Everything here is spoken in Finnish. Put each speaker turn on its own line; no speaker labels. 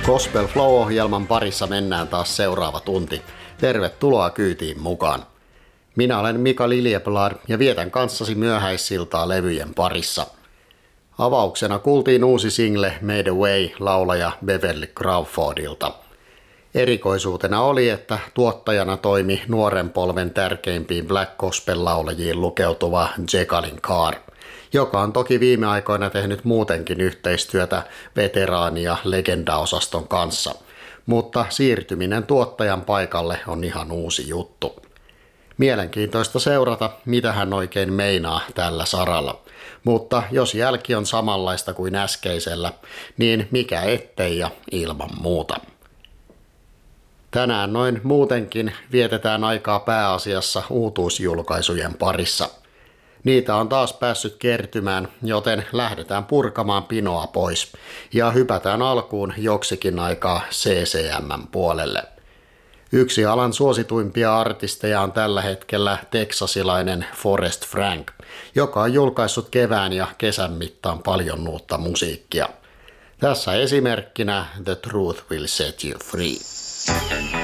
Gospel Flow-ohjelman parissa mennään taas seuraava tunti. Tervetuloa kyytiin mukaan. Minä olen Mika Liljeblad ja vietän kanssasi myöhäissiltaa levyjen parissa. Avauksena kuultiin uusi single Made Away laulaja Beverly Crawfordilta. Erikoisuutena oli, että tuottajana toimi nuoren polven tärkeimpiin black gospel-laulajiin lukeutuva Jekalyn Carr, joka on toki viime aikoina tehnyt muutenkin yhteistyötä veteraani- ja legendaosaston kanssa, mutta siirtyminen tuottajan paikalle on ihan uusi juttu. Mielenkiintoista seurata, mitä hän oikein meinaa tällä saralla, mutta jos jälki on samanlaista kuin äskeisellä, niin mikä ettei ja ilman muuta. Tänään noin muutenkin vietetään aikaa pääasiassa uutuusjulkaisujen parissa. Niitä on taas päässyt kertymään, joten lähdetään purkamaan pinoa pois ja hypätään alkuun joksikin aikaa CCM:n puolelle. Yksi alan suosituimpia artisteja on tällä hetkellä teksasilainen Forrest Frank, joka on julkaissut kevään ja kesän mittaan paljon uutta musiikkia. Tässä esimerkkinä The Truth Will Set You Free.